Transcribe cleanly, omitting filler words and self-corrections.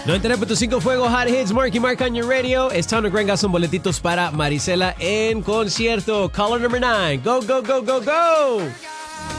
99.5 Fuego Hot Hits, Marky Mark on your radio. It's time to grind out some boletitos para Marisela en concierto. Caller number 9. Go, go, go, go, go.